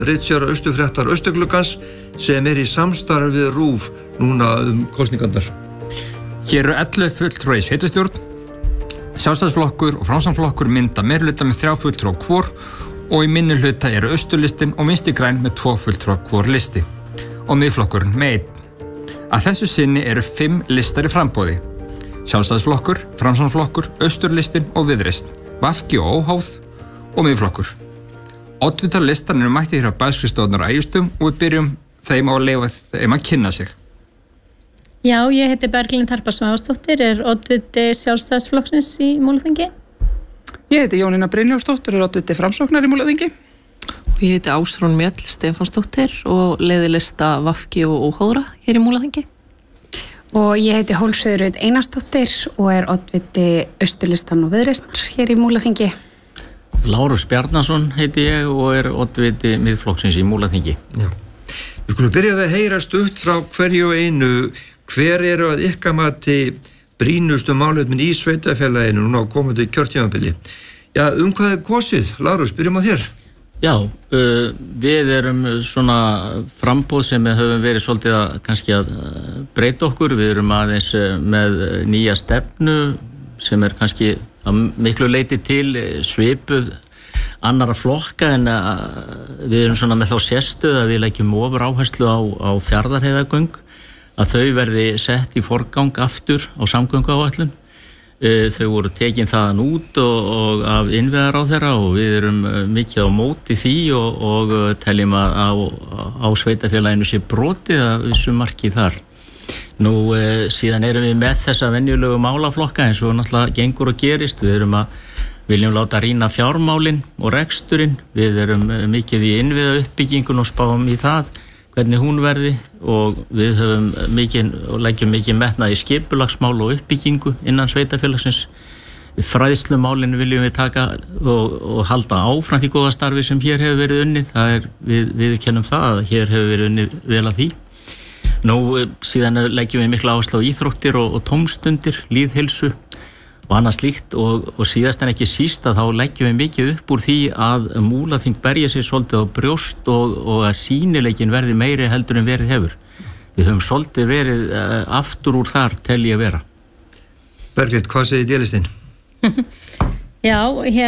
ritstjóra Austurfréttar Austurgluggans sem í samstarfi við RÚV núna kosningarnar. Hér eru 11 fulltrúar í sveitarstjórn. Sjálfstæðisflokkur og Framsóknarflokkur mynda meirihluta með 3 fulltrúa hvor og í minnihluta eru Austurlistinn og Vinstri græn með 2 fulltrúa hvor listi og Miðflokkurinn með 1. Að þessu sinni eru 5 listar í framboði. Sjálfstæðisflokkur, Framsóknarflokkur, Austurlistinn og Viðreisn, VG og Óháð og Miðflokkur. Oddvitar listan eru mættir hér á bæjarskrifstofunnar á Egilsstöðum og við byrjum þeim á að leyfa þeim að kynna sig. Já, ég heiti Berglind Harpa Svavarsdóttir, oddviti Sjálfstæðisflokksins í Múlaþingi. Ég heiti Jónína Brynjólfsdóttir, oddviti Framsóknar í Múlaþingi. Og ég heiti Ásrún Mjöll Stefánsdóttir og leiði lista VG og Óháðra hér í Múlaþingi. Og ég heiti Hólmfríður Rut Einarsdóttir og oddviti Austurlistan og Viðreisnar hér í Múlaþingi. Lárus Bjarnason heiti ég og oddviti Miðflokksins í Múlaþingi. Já. Við skulum byrja að heyra stutt frá hverju og einu. Hver eru að ykkar mati brýnustu málefnin í sveitarfélaginu núna á komandi kjörtímabili? Já, hvað kosið? Lárus, byrjum á þér. Já, við erum svona framboð sem við höfum verið svolítið kannski að breyta okkur. Við erum aðeins með nýja stefnu sem kannski að miklu leyti til svipuð annara flokka en við erum svona með þá sérstöð að við leggjum ofur áherslu á Fjarðarheiðargöng, að þau verði sett í forgang aftur á samgönguáætlun. Þau voru tekin þaðan út og af innviðaráðherra og við erum mikið á móti því og teljum að á sveitarfélaginu sé brotið að vissu marki þar. Nú síðan erum við með þessa venjulegu málaflokka eins og náttúrulega gengur og gerist. Við viljum láta rýna fjármálin og reksturinn. Við erum mikið í innviðauppbyggingun og spáum í það hvernig hún verði og við leggjum mikið metnað í skipulagsmál og uppbyggingu innan sveitarfélagsins. Fræðslumálin viljum við taka og halda áfram því góða starfi sem hér hefur verið unnið. Við kennum það að hér hefur verið unnið vel að því. Nú síðan leggjum við mikla áherslu á íþróttir og tómstundir, lýðheilsu og annað slíkt og síðast en ekki síst að þá leggjum við mikið upp úr því að Múlaþing berja sér svolítið á brjóst og að sýnileikin verði meiri heldur en verið hefur. Við höfum svolítið verið aftur úr þar tel ég að vera. Berglind, hvað segir D-listinn? Já,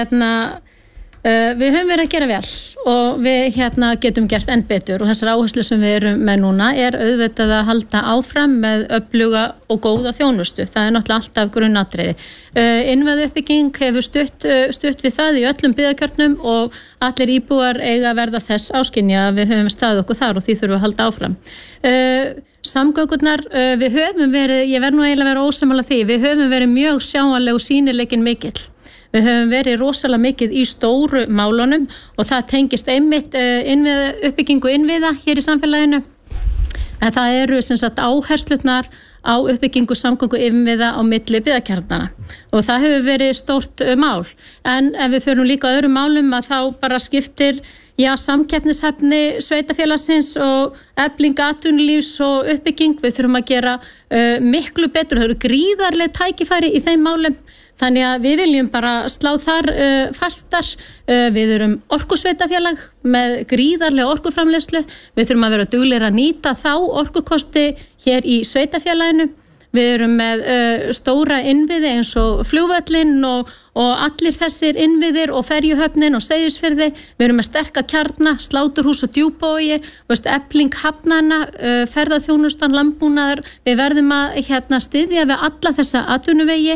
við höfum verið að gera vel og við getum gert enn betur og þessar áherslu sem við erum með núna auðvitað að halda áfram með öfluga og góða þjónustu. Það náttúrulega alltaf grunnatriði. Innviðauppbygging hefur stutt við það í öllum byggðakjörnum og allir íbúar eiga að verða þess áskynja að við höfum staðið okkur þar og því þurfum við að halda áfram. Samgöngurnar, við höfum verið, ég verð nú eiginlega að vera ósammála því, við höfum verið mjög sjáanleg og sýnileikinn mikill. Við höfum verið rosalega mikið í stóru málunum og það tengist einmitt uppbyggingu innviða hér í samfélaginu. En það eru sem sagt áherslurnar á uppbyggingu samgöngu innviða á milli byggðakjarnanna og það hefur verið stórt mál. En ef við förum líka á öðrum málum að þá bara skiptir samkeppnishæfni sveitarfélagsins og efling atvinnulífs og uppbygging. Við þurfum að gera miklu betur. Það eru gríðarleg tækifæri í þeim málum. Þannig að við viljum bara slá þar fastar. Við erum orkusveitafélag með gríðarlega orkuframleiðslu. Við þurfum að vera duglegir að nýta þá orkukosti hér í sveitafélaginu. Við erum með stóra innviði eins og flugvöllinn og allir þessir innviðir og ferjuhöfnin og Seyðisfirði. Við erum með sterka kjarna, sláturhús og Djúpavogi, efling hafnanna, ferðaþjónustan, landbúnaður. Við verðum að styðja við alla þessa atvinnuvegi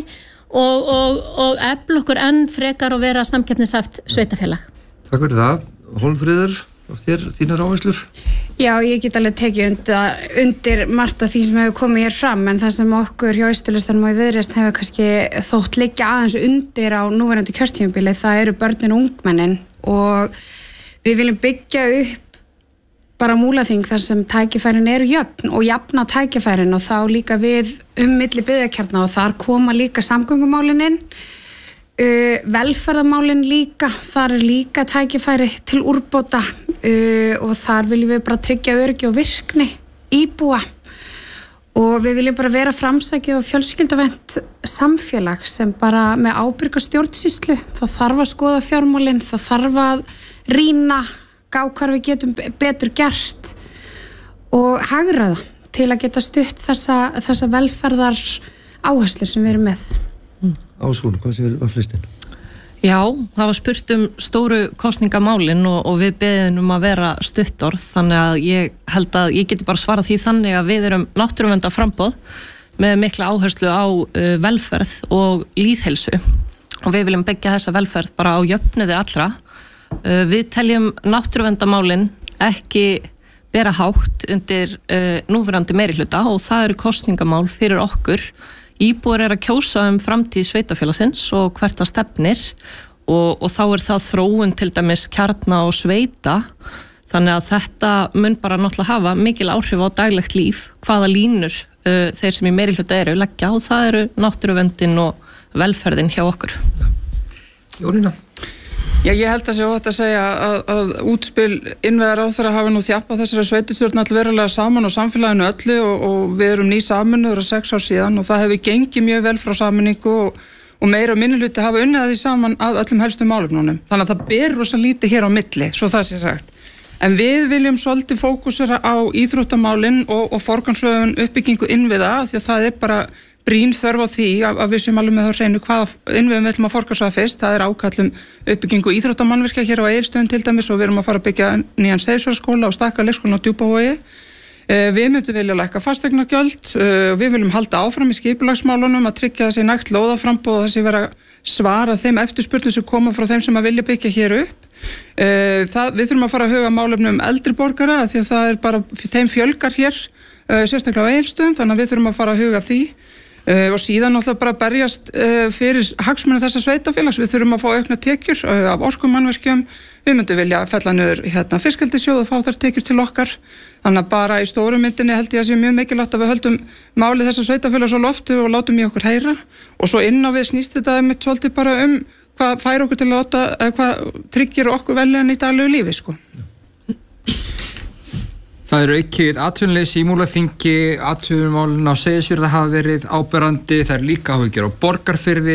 og efla okkur enn frekar og vera samkeppnishæft sveitafélag. Takk fyrir það. Hólmfríður, þínar áherslur? Já, ég get alveg tekið undir margt af því sem hefur komið hér fram, en það sem okkur hjá Austurlistanum og í Viðreisn hefur kannski þótt liggja aðeins undir á núverandi kjörtímabili, það eru börnin og ungmennin og við viljum byggja upp bara Múlaþing þar sem tækifærin eru jöfn og jafna tækifærin og þá líka við milli byggðakjarna og þar koma líka samgöngumálin inn, velferðarmálin líka, þar líka tækifæri til úrbóta og þar viljum við bara tryggja öryggi og virkni íbúa og við viljum bara vera framsækið og fjölskylduvænt samfélag sem bara með ábyrga stjórnsýslu. Það þarf að skoða fjármálin, það þarf að rýna gá hvar við getum betur gert og hagraða til að geta stutt þessa velferðar áherslur sem við erum með. Ásrún, hvað segir flestin? Já, það var spurt stóru kosningamálin og við beðum að vera stuttorð, þannig að ég held að ég geti bara svarað því þannig að við erum náttúruverndarframboð með mikla áherslu á velferð og lýðheilsu og við viljum byggja þessa velferð bara á jöfnuði allra. Við teljum náttúruverndarmálin ekki bera hátt undir núverandi meirihluta og það eru kosningamál fyrir okkur. Íbúar að kjósa framtíð sveitafélagsins og hvert það stefnir og þá það þróun til dæmis kjarna og sveita, þannig að þetta mun bara náttúrulega hafa mikil áhrif á daglegt líf, hvaða línur þeir sem í meirihluta eru leggja og það eru náttúruverndin og velferðin hjá okkur. Jónína? Já, ég held að sé óhætt að segja að útspil innviðaráðherra hafi nú þjappað þessari sveitarstjórn allverulega saman og samfélaginu öllu og við erum ný sameinuður 6 ár síðan og það hefur gengið mjög vel frá sameiningu og meira og minnihluti hafa unnið að því saman að öllum helstu málefnunum. Þannig að það ber rosa lítið hér á milli, svo það sé sagt. En við viljum svolítið fókusera á íþróttamálin og forgangsröðun uppbyggingu innviða því að það er bara brýn þörf á því að við séum alveg með þá hreinu hvaða innviðum við ætlum að forgangsraða fyrst. Það er ákallum uppbyggingu íþróttamannvirkja hér á Egilsstöðum til dæmis og við erum að fara að byggja nýjan Seyðisfjarðarskóla og stækka leikskólann á Djúpavogi. Við myndum vilja lækka fasteignagjöld, við viljum halda áfram í skipulagsmálunum að tryggja þessi nægt lóðaframboð og þessi vera svara þeim eftirspurnum sem koma frá þeim sem að vilja byggja hér upp. Við þurfum að fara að huga málefnum eldri borgara því að það er bara þeim fjölgar hér, sérstaklega á Egilsstöðum, þannig að við þurfum að fara að huga því. Og síðan náttúrulega bara berjast fyrir hagsmuni þessa sveitafélags. Við þurfum að fá aukna tekjur af orkumannvirkjum. Við myndum vilja fella niður fiskeldissjóð og fá þar tekjur til okkar. Þannig að bara í stóru myndinni held ég að sé mjög mikilvægt að við höldum málið þessa sveitafélags á loftu og látum í okkur heyra. Og svo inn á við snýst þetta mitt svolítið bara hvað fær okkur til að láta, hvað tryggir okkur veljan í daglegu lífi, sko. Það eru aukið atvinnuleysi í Múlaþingi, atvinnumálin á Seyðisfirði hafa verið áberandi, það er líka áhyggjur á Borgarfirði.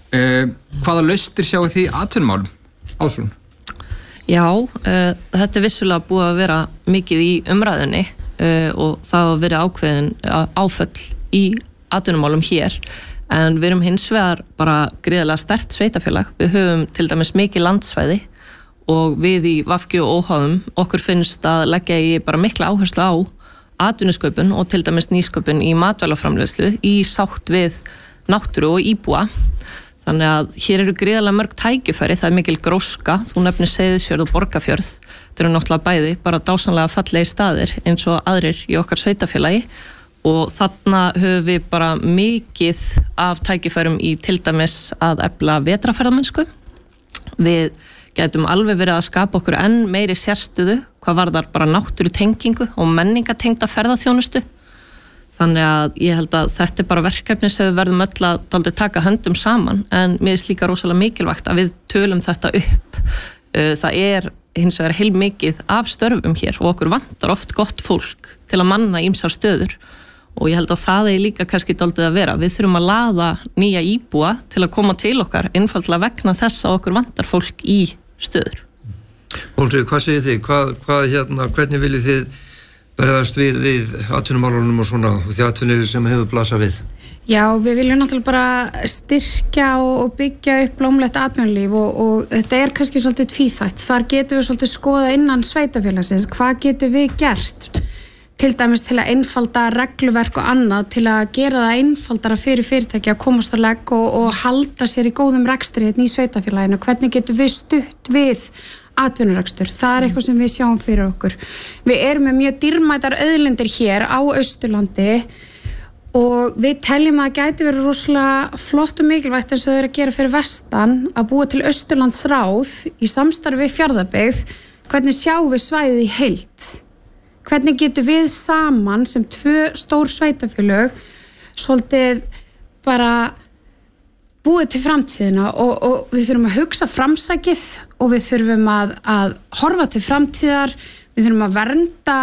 Hvaða lausnir sjáu því atvinnumálum? Ásrún? Já, þetta er vissulega búið að vera mikið í umræðunni og það hafa verið ákveðin áföll í atvinnumálum hér, en við erum hins vegar bara gríðarlega sterkt sveitafélag. Við höfum til dæmis mikið landsvæði og við í VFG og óháðum okkur finnst að leggja í bara mikla áherslu á atvinnusköpun og til dæmis nýsköpun í matvælaframleiðslu í sátt við náttúru og íbúa. Þannig að hér eru gríðarlega mörg tækifæri, það er mikil gróska, þú nefnir Seyðisfjörð og Borgarfjörð, þetta eru náttúrulega bæði bara dásamlega fallegi staðir eins og aðrir í okkar sveitafélagi og þarna höfum við bara mikið af tækifærum í til dæmis að efla vetrarferðamennsku. Við gætum alveg verið að skapa okkur enn meiri sérstöðu hvað varðar bara náttúrutengingu og menningatengda ferðaþjónustu. Þannig að ég held að þetta er bara verkefni sem við verðum öll að dálítið taka höndum saman, en mér er líka rosalega mikilvægt að við tölum þetta upp. Það er hins vegar heilmikið af störfum hér og okkur vantar oft gott fólk til að manna ýmsar stöður og ég held að það er líka kannski dálítið að vera. Við þurfum að laða nýja íbúa til að koma til okkar einfaldlega vegna þess að okkur vantar fólk í stöður. Hólmfríður, hvað segir þið? Hvernig viljið þið berðast við atvinnumálunum og svona og því atvinnuleysi sem hefur blasað við? Já, við viljum náttúrulega bara styrkja og byggja upp blómlegt atvinnulíf og þetta er kannski svolítið tvíþætt. Þar getum við svolítið skoða innan sveitafélagsins, hvað getum við gert? Til dæmis til að einfalda regluverk og annað, til að gera það einfaldara fyrir fyrirtæki að komast að legg og halda sér í góðum rekstri í sveitafélaginu. Hvernig getum við stutt við atvinnurekstur? Það er eitthvað sem við sjáum fyrir okkur. Við erum með mjög dýrmætar auðlindir hér á Austurlandi og við teljum að það gæti verið rosalega flott og mikilvægt eins og þau eru að gera fyrir vestan að búa til Austurlandsráð í samstarfi við Fjarðabyggð. Hvernig sjáum við svæðið í heild? Hvernig getum við saman sem 2 stór sveitafélög svolítið bara búið til framtíðina og við þurfum að hugsa framsækið og við þurfum að horfa til framtíðar, við þurfum að vernda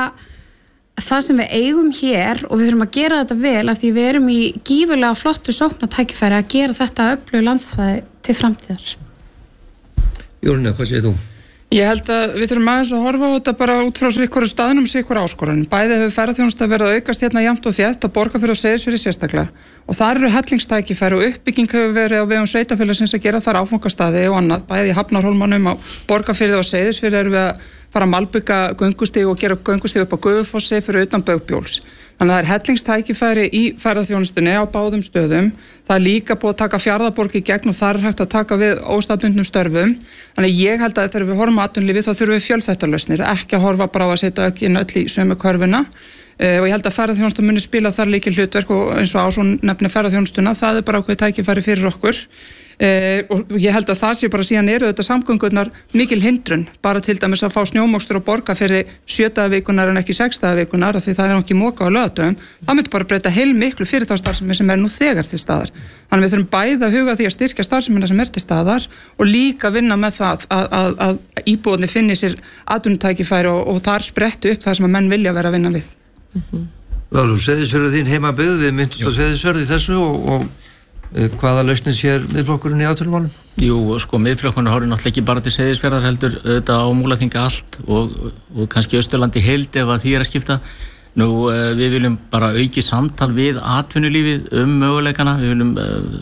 það sem við eigum hér og við þurfum að gera þetta vel af því við erum í gífurlega flottu sóknartækifæri að gera þetta öflugu landsvæði til framtíðar. Jónína, hvað segir þú? Ég held að við þurfum aðeins að horfa á þetta bara út frá sikkur staðnum, sikkur áskorun. Bæði hefur ferðaþjónusta verið að aukast hérna jafnt og þétt að Borgarfjörður og Seyðisfirði sérstaklega. Og þar eru hellingstækifæri og uppbygging hefur verið á vegum sveitarfélagsins að gera þar áfangastaði og annað. Bæði í Hafnarhólmanum á Borgarfirði og Seyðisfirði erum við að fara að malbygga göngustíg og gera göngustíg upp á Gufufossi fyrir utan Bögbjóls. Þannig að það er hellingstækifæri í ferðaþjónustunni á báðum stöðum. Það er líka búið að taka Fjarðarborg í gegn og þar er hægt að taka við óstaðbundnum störfum. Þannig að ég held að þegar við horfum á atvinnulífið þá þurfum við fjölþættalausnir, ekki að horfa bara á að setja öll í sömu körfuna. Og ég held að ferðaþjónusta muni spila þar líkil hlutverk og eins og Ásson nefnir ferðaþjónustuna, það er bara ákveðið tækifæri fyrir okkur. Og ég held að það sé bara síðan eru þetta samgöngurnar mikil hindrun, bara til dæmis að fá snjómokstur og Borgarfirði 7 daga vikunar en ekki 6 daga vikunar af því það er ekki moka á laugardögum. Það myndi bara breyta heilmiklu fyrir þá starfsemi sem er nú þegar til staðar. Þannig við þurfum bæði að huga því að styrkja starfsemina sem er til staðar og líka vinna með það að íbúarnir finni sér atvinnutækifæri og þar sprettu upp það sem að menn vilja vera að vinna við. Láru, Seyðisfjörður þín heimabyggð, við myndumst á Seyðisfjörði í þessu og hvaða lausnir sér miðflokkurinn í atvinnumálum? Jú, sko, miðflokkurinn horfir náttúrulega ekki bara til Seyðisfjarðar heldur auðvitað á Múlaþingi allt og kannski Austurlandi heild ef að því er að skipta. Nú, við viljum bara auki samtal við atvinnulífið möguleikana, við viljum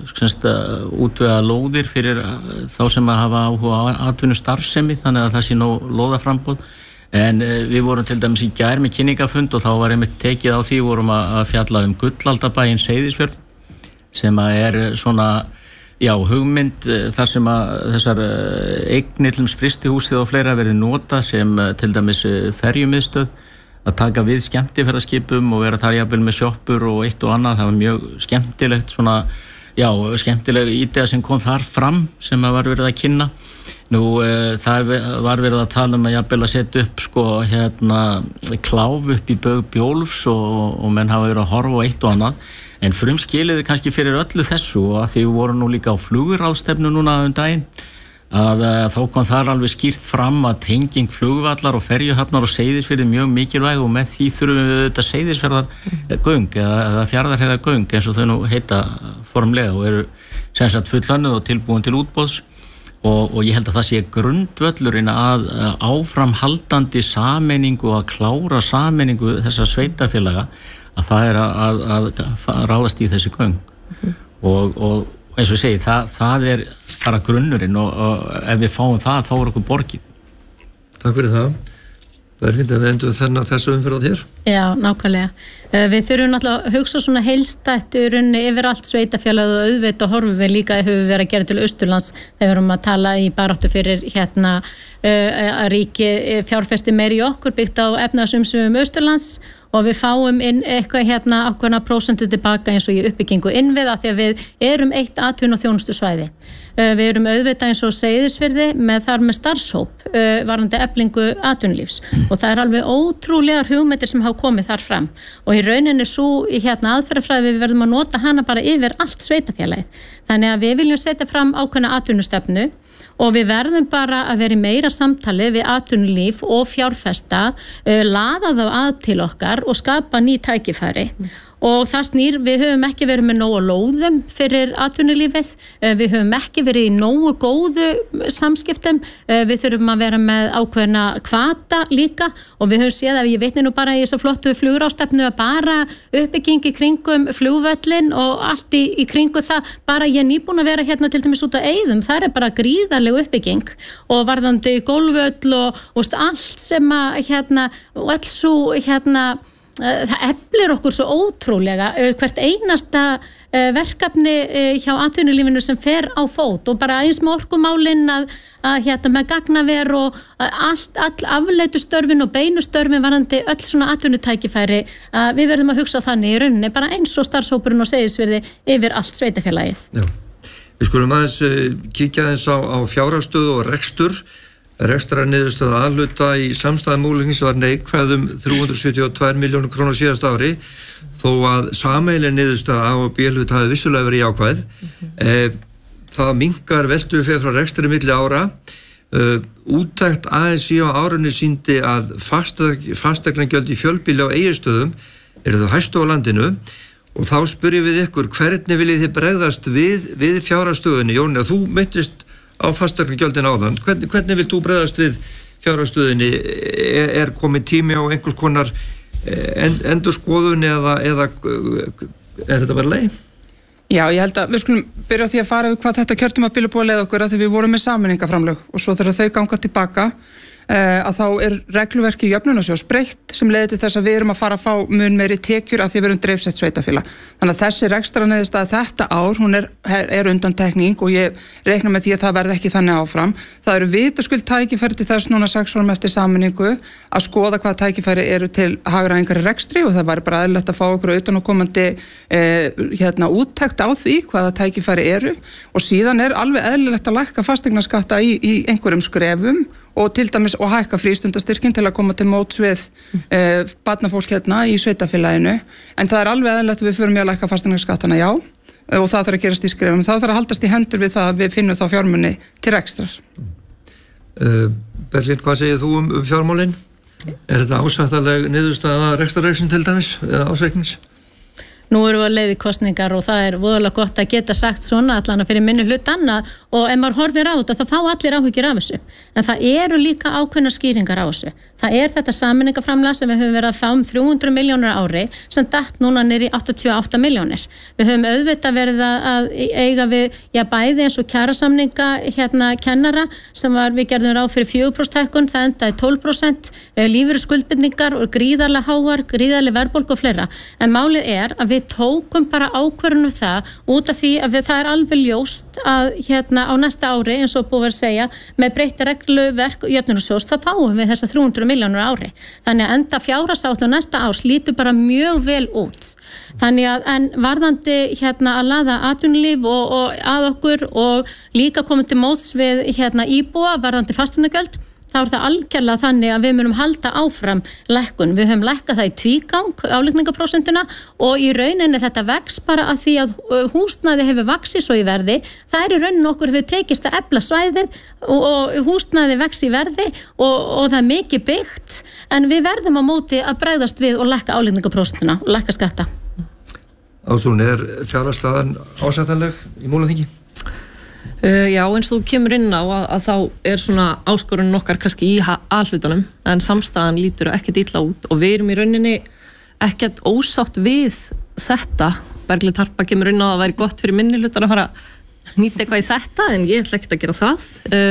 útvega lóðir fyrir þá sem að hafa áhuga á atvinnustarfsemi, þannig að það sé nóg lóðaframboð. En við vorum til dæmis í gær með kynningafund og þá var einmitt tekið á því, vorum að fjalla Gullaldabæinn Seyðisfjörð sem að er svona, hugmynd þar sem að þessar eignir frystihúsið og fleira verið notað sem til dæmis ferjumiðstöð, að taka við skemmtiferðaskipum og vera þar jafnvel með sjoppur og eitt og annað. Það var mjög skemmtilegt svona, skemmtileg idea sem kom þar fram sem að var verið að kynna. Nú, það var verið að tala að jafnvel að setja upp kláf upp í Bögbjólfs og menn hafa verið að horfa á eitt og annað. En frumskilið kannski fyrir öllu þessu og að því við vorum nú líka á flugráðstefnu núna daginn að þá kom þar alveg skýrt fram að tenging flugvallar og ferjuhafnar og Seyðisfirði mjög mikilvæg og með því þurfum við auðvitað Seyðisfjarðargöng eða Fjarðarheiðargöng eins og þau nú heita formlega og eru sem sagt fullannuð og tilbúin til útboðs og ég held að það sé grundvöllurinn að áframhaldandi sameiningu og að klára sameiningu þessar sveitarfélaga að það er að ráðast í þessi göng og eins og ég segi, það er bara grunnurinn og ef við fáum það þá er okkur borgið. Takk fyrir það. Berglind, við endum þessu umferð á þér? Já, nákvæmlega. Við þurfum náttúrulega að hugsa svona heilstætt yfir allt sveitafélag og auðvitað horfum við líka hefur verið að gera til Austurlands þegar við erum að tala í baráttu fyrir að ríki fjárfesti meiri í okkur byggt á efnahagsumsvifum Austurlands og við fáum inn eitthvað ákveðna prósentu tilbaka eins og í uppbyggingu innviða því að við erum eitt atvinnu- og þjónustusvæði. Við erum auðvitað eins og Seyðisfirði þar með starfshóp varðandi eflingu atvinnulífs og það er alveg ótrúlegar hugmyndir sem hafa komið þar fram og í rauninni svo aðferðafræði við verðum að nota hana bara yfir allt sveitafélagið. Þannig að við viljum setja fram ákveðna atvinnustefnu og við verðum bara að vera í meira samtali við atvinnulíf og fjárfesta, laða þá að til okkar og skapa ný tækifæri. Og það snýr, við höfum ekki verið með nógu lóðum fyrir atvinnulífið, við höfum ekki verið í nógu góðu samskiptum, við þurfum að vera með ákveðna hvata líka og við höfum séð að ég veitni nú bara í þessu flottu flugráðstefnu að bara uppbygging í kringum flugvöllin og allt í kringu það, bara ég er nýbúin að vera til dæmis út á Eiðum, það er bara gríðarleg uppbygging og varðandi gólfvöll og allt sem að og alls svo það eflir okkur svo ótrúlega hvert einasta verkefni hjá atvinnulífinu sem fer á fót og bara eins með orkumálin að með gagnaver og all afleitu störfin og beinu störfin varðandi öll svona atvinnutækifæri að við verðum að hugsa þannig í rauninni bara eins og starfshópurinn og Seyðisfirði yfir allt sveitafélagið. Já, við skulum aðeins kíkja aðeins á fjárhagsstöðu og rekstur. Rekstrarniðurstöða A-hluta í samstæði Múlaþings var neikvæð 372 milljónir króna síðasta ári þó að sameiginleg niðurstöða A- og B-hluta hafi vissulega verið jákvæð. Það minnkar veltu frá rekstri milli ára. Úttekt ASÍ á árunni sýndi að fasteignagjöld í fjölbýli á Egilsstöðum eru þau hæstu á landinu og þá spyrjum við ykkur hvernig viljið þið bregðast við fjárhagsstöðunni. Jóni, þú myndist á fasteignagjöldin áðan. Hvernig vilt þú bregðast við fjárhagsstöðunni? Er komið tími á einhvers konar endurskoðun eða er þetta bara leið? Já, ég held að við skulum byrja á því að fara við hvað þetta kjörtímabil er búið að leiða okkur að því við vorum með sameiningaframlög og svo þegar þau ganga tilbaka að þá er regluverki jöfnunarsjóðs breytt sem leiðir til þess að við erum að fara að fá mun meiri tekjur af því við erum dreifsett sveitarfélag. Þannig að þessi rekstrarniðurstaða þetta ár, hún er undantekning og ég reikna með því að það verði ekki þannig áfram. Það eru vitaskuld tækifæri til þess núna 6 árum eftir sameiningu að skoða hvaða tækifæri eru til hagræðingar í rekstri og það væri bara eðlilegt að fá okkur utanaðkomandi úttekt á því hvaða tækifæri eru og síðan er alveg eðlilegt að lækka fasteignaskatta í einhverjum skrefum og til dæmis og hækka frístundastyrkin til að koma til móts við barnafólk í sveitafélaginu en það er alveg eðlilegt að við förum í að lækka fasteignaskattana og það þarf að gerast í skrefum það þarf að haldast í hendur við það að við finnum þá fjármuni til rekstrar. Berglind, hvað segir þú fjármálin? Er þetta ásættanleg niðurstaða rekstrarreiknings til dæmis eða ásreiknings? Nú erum við að leiða í kosningar og það er voðalega gott að geta sagt svona allan að fyrir minni hlut annað og ef maður horfir á þetta þá fá allir áhyggjur af þessu. En það eru líka ákveðnar skýringar á þessu. Það er þetta sameiningaframlag sem við höfum verið að fá 300 milljónir ári sem datt núna niður í 88 milljónir. Við höfum auðvitað verið að eiga við, bæði eins og kjarasamninga kennara sem við gerðum ráð fyrir 4% hækkun, það endaði 12%, lífeyrisskuldbindningar og gríðarlega háar, gríðarlega verðbólga og fleira. En málið er að við tókum bara ákvörðun það út af því að það er alveg ljóst að á næsta ári eins og búið að segja með breytta regluverk jöfnunarsjóðs þá fáum við þessa 300 milljónir ári. Þannig að enda fjárhagsáætlun næsta árs lítur bara mjög vel út. Þannig að en varðandi að laða atvinnulíf og að okkur og líka komið til móts við íbúa varðandi fasteignagjöld þá er það algjörlega þannig að við munum halda áfram lækkun. Við höfum lækkað það í tvígang álagningarprósentuna og í rauninni þetta vex bara að því að húsnæði hefur vaxið svo í verði. Það er í rauninni okkur hefur tekist að efla svæðið og húsnæði vex í verði og það er mikið byggt en við verðum á móti að bregðast við og lækka álagningarprósentuna og lækka skatta. Ásrún, er fjárhagsstaðan ásættanleg í Múlaþingi? Já, eins og þú kemur inn á að þá er svona áskorun okkar kannski í aðhlutunum en samstæðan lítur ekkert illa út og við erum í rauninni ekkert ósátt við þetta. Berglind Harpa kemur inn á að það væri gott fyrir minnihlutan að fara að nýta eitthvað í þetta en ég ætla ekkert að gera það.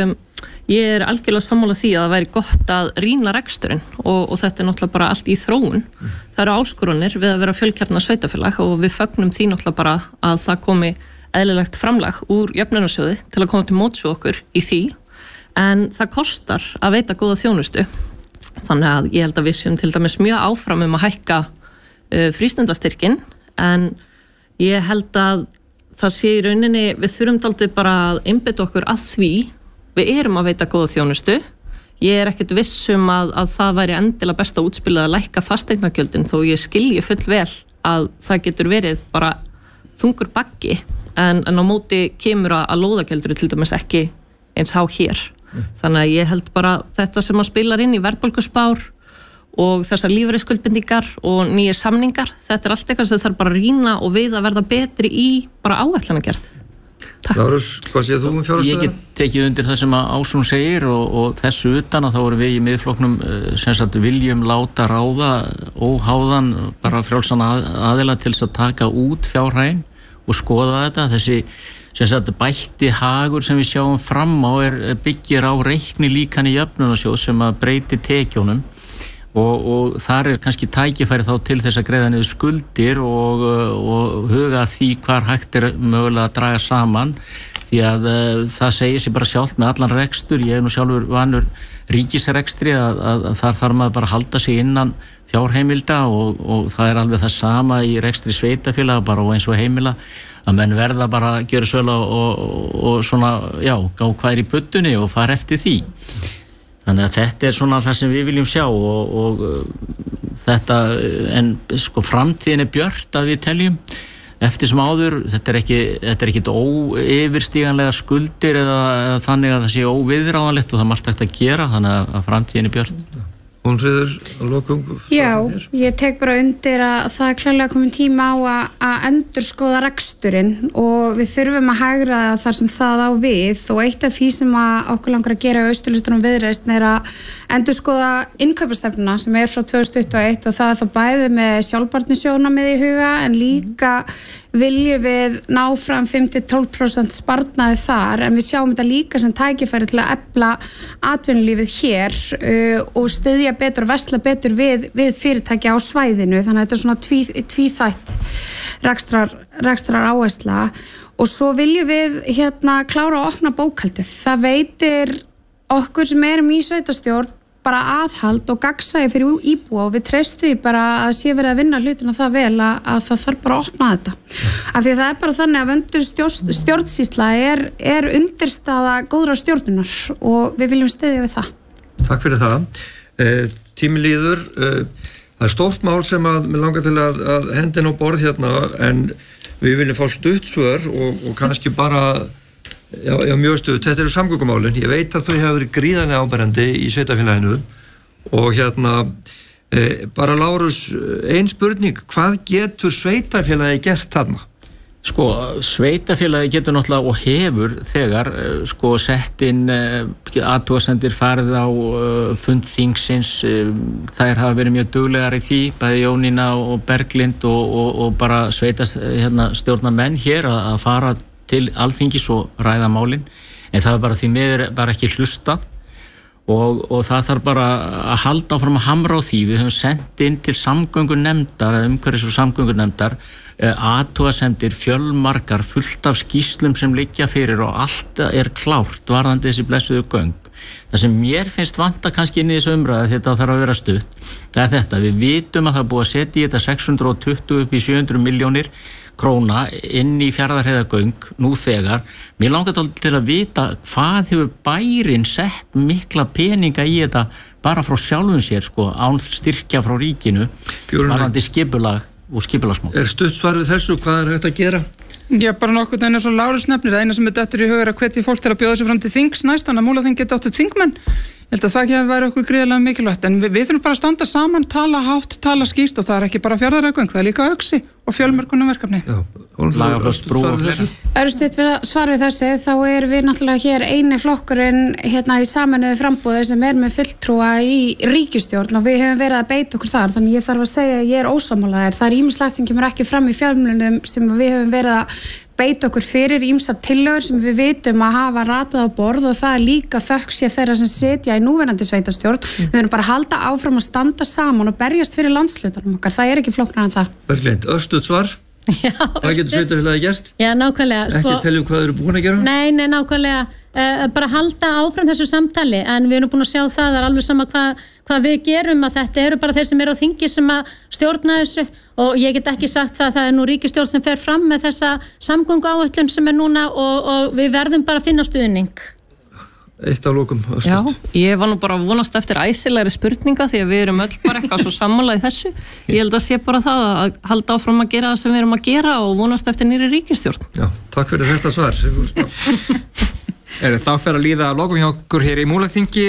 Ég er algjörlega sammála því að það væri gott að rýna reksturinn og þetta er náttúrulega bara allt í þróun. Það eru áskorunir við að vera fjölkjarna sveitafélag og við fögnum því náttúrulega bara að það komi eðlilegt framlag úr jöfnunarsjóði til að koma til móts við okkur í því en það kostar að veita góða þjónustu þannig að ég held að við séum til dæmis mjög áfram að hækka frístundastyrkin en ég held að það sé í rauninni við þurfum dálítið bara að einbeita okkur að því við erum að veita góða þjónustu ég er ekkert vissum að það væri endilega besta útspilið að lækka fasteignagjöldin þó ég skilji full vel að það getur verið bara þungur baggi en á móti kemur að lóðagjöld eru til dæmis ekki eins há hér. Þannig að ég held bara þetta sem að spilar inn í verðbólguspár og þessar lífeyrisskuldbindingar og nýjir samningar, þetta er allt eitthvað sem þarf bara að rýna og við að verða betri í bara áætlanagerð. Lárus, hvað séð þú fjárhagsstöðuna? Ég get tekið undir það sem að Ásrún segir og þessu utan að þá erum við í miðflokknum sem sagt viljum láta ráða óháðan bara frjálsan aðila til þess að taka út fjárhæðin og skoða þetta. Þessi sem sagt bætti hagur sem við sjáum fram á byggir á reikni líkan í jöfnunarsjóð sem að breyti tekjunum og þar er kannski tækifæri þá til þess að greiða niður skuldir og huga því hvar hægt er mögulega að draga saman því að það segir sér bara sjálft með allan rekstur, ég nú sjálfur vanur ríkisrekstri að þar þarf maður bara að halda sig innan fjárheimilda og það er alveg það sama í rekstri sveitafélaga bara og eins og heimila að menn verða bara að gera svöla og svona, já, gá hvað er í puttunni og fara eftir því. Þannig að þetta er svona það sem við viljum sjá og þetta, en sko framtíðin er björt að við teljum eftir sem áður, þetta er ekki óyfirstíganlega skuldir eða þannig að það sé óviðráðanlegt og það er margt hægt að gera þannig að framtíðin er björt. Hólmfríður að lokum? Já, ég tek bara undir að það er klárlega komin tíma á að endurskoða reksturinn og við þurfum að hagræða þar sem það á við og eitt af því sem að okkur langar að gera á Austurlustunum Viðreisn er að endurskoða innkaupastefnuna sem er frá 2021 og það er þá bæði með sjálfbærnisjónarmið í huga en líka viljum við ná fram 5-12% sparnaði þar en við sjáum þetta líka sem tækifæri til að efla atvinnulífið hér og styðja betur og versla betur við fyrirtæki á svæðinu þannig að þetta er svona tvíþætt rekstrar áhersla og svo viljum við klára að opna bókhaldið. Það veitir okkur sem erum í sveitastjórn bara aðhald og gagnsæi fyrir íbúa og við treystum því bara að sé verið að vinna hlutina það vel að það þarf bara að opna þetta. Af því það er bara þannig að vöndur stjórnsýsla er undirstaða góðra stjórnunar og við viljum styðja við það. Takk fyrir það. Tími líður. Það er stórt mál sem að mér langar til að hendin á borð en við viljum fá stutt svör og kannski bara Já, mjög stuð. Þetta eru samgöngumálin. Ég veit að þau hafa verið gríðarlega áberandi í sveitafélaginu og bara Lárus, ein spurning, hvað getur sveitafélagi gert þarna? Sko, sveitafélagi getur náttúrulega og hefur þegar sett inn athugasemdir farið á fund þingsins, þær hafa verið mjög duglegar í því, bæði Jónína og Berglind og bara stjórnarmenn hér að fara til Alþingis og ræða málin en það er bara því miður bara ekki hlustað og það þarf bara að halda áfram að hamra á því. Við höfum sendt inn til samgöngunefndar umhverfis- og samgöngunefndar athugasemdir fjölmargar fullt af skýrslum sem liggja fyrir og allt er klárt varðandi þessi blessuðu göng. Það sem mér finnst vanta kannski inn í þessu umræðu þetta þarf að vera stutt, það er þetta, við vitum að það er búið að setja í þetta 620 upp í 700 milljónir króna inn í Fjarðarheiðargöng nú þegar. Mér langar til að vita hvað hefur bærinn sett mikla peninga í þetta bara frá sjálfum sér án styrkja frá ríkinu varðandi skipulag og skipulagsmál. Er stutt svar við þessu, hvað er hægt að gera? Já, bara nokkuð einu svo Lárus nefnir, það eina sem er dettur í huga að hvetja fólk til að bjóða sig fram til þings næst, þannig að Múlaþing geti átt þingmenn. Ég held að það ekki væri okkur gríðarlega mikilvægt, en við þurfum bara að standa saman, tala hátt, tala skýrt og það er ekki bara Fjarðarheiðargöng, það er líka Öxi og fjölmörkunum verkefni. Já, Hólmfríður, Örstutt fyrir að svara við þessu, þá erum við náttúrulega hér eini flokkurinn í sameinuðu framboði sem er með fulltrúa í ríkisstjórn og við höfum verið að beita okkur þar, þannig ég þarf að segja að ég er ósammála þér. Það er ýmislegt sem kemur ekki fram í fjölmiðlum sem við höfum verið að beita okkur fyrir ýmsar tillögur sem við vitum að hafa ratað á borð og það er líka þökksið þeirra sem sitja í núverandi sveitastjórn. Við erum bara að halda áfram að standa saman og berjast fyrir landshlutunum okkar. Það er ekki flóknar en það. Berglind, örstutt svar? Já, hvað getur sveitafélagi gert? Já, nákvæmlega. Ekki teljum hvað eru búin að gera? Nei, nákvæmlega. Bara halda áfram þessu samtali en við erum búin að sjá það er alveg sama hvað við gerum að þetta eru bara þeir sem eru á þingi sem að stjórna þessu og ég get ekki sagt það er nú ríkisstjórn sem fer fram með þessa samgönguáætlun sem er núna og við verðum bara að finna stuðning. Eitt af lokum. Já, ég var nú bara að vonast eftir æsilegri spurninga því að við erum öll bara eitthvað svo sammála í þessu. Ég held að sé bara það að halda áfram að gera það sem við erum að gera og vonast eftir nýri ríkisstjórn. Já, takk fyrir þetta svar. Þá fer að líða að lokum hjá okkur hér í Múlaþingi.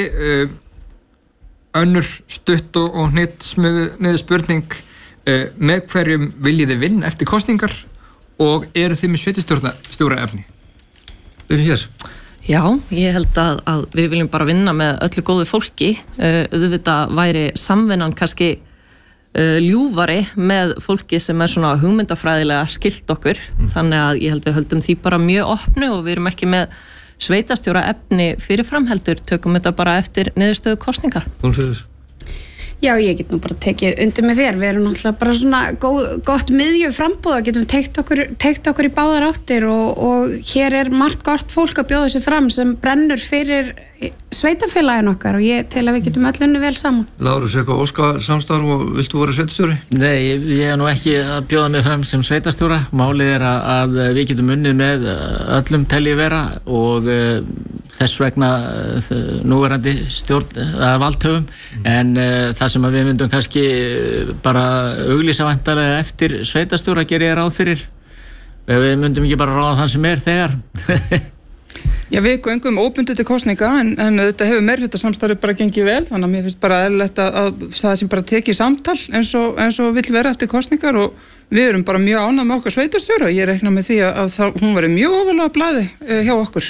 Önnur stutt og hnittsmiðu spurning, með hverjum viljið þið vinna eftir kosningar og eru þið með sveitarstjóra efni? Við erum hér. Já, ég held að við viljum bara vinna með öllu góðu fólki. Auðvitað væri samvinnan kannski ljúfari með fólki sem er svona hugmyndafræðilega skylt okkur. Þannig að ég held við höldum því bara mjög opnu og við erum ekki með sveitastjóra efni fyrirfram heldur, tökum þetta bara eftir niðurstöðu kosninga. Hólmfríður. Já, ég get nú bara tekið undir með þér. Við erum náttúrulega bara svona gott miðju frambúð og getum teygt okkur í báðar áttir og hér er margt gott fólk að bjóða sig fram sem brennur fyrir sveitafélagin okkar og ég tel að við getum öll unni vel saman. Lárus, eitthvað óska samstarf og viltu vera sveitastjóri? Nei, ég er nú ekki að bjóða mig fram sem sveitastjóra. Málið er að við getum unnið með öllum telji vera og þess vegna núverandi stjórn valdhöfum en það sem að við myndum kannski bara auglýsa væntanlega eftir sveitastjóra gerir ég ráð fyrir. Við myndum ekki bara ráða þann sem er þegar. Já, við göngum óbundið til kosninga en þetta hefur meirihluta bara gengið vel, þannig að mér finnst bara eðlilegt að það sem bara tekið samtal eins og vill vera eftir kosningar og við erum bara mjög ánægð með okkar sveitarstjóra og ég reikna með því að hún verið mjög ofalega á blaði hjá okkur.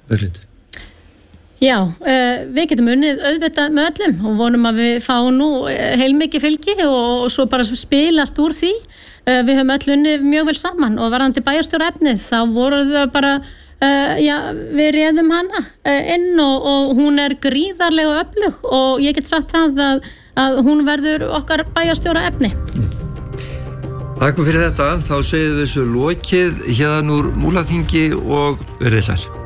Já, við getum unnið auðvitað með öllum og vonum að við fáum nú heilmikið fylgi og svo bara spilast úr því. Við höfum öll unnið mjög vel saman og varðandi bæjarstjóra efnið þá voru það bara við réðum hana inn og hún gríðarlega öflug og ég get sagt það að hún verður okkar bæjarstjóra efni. Takk fyrir þetta, þá segum við þessu lokið hérna úr Múlaþingi og verið sæl.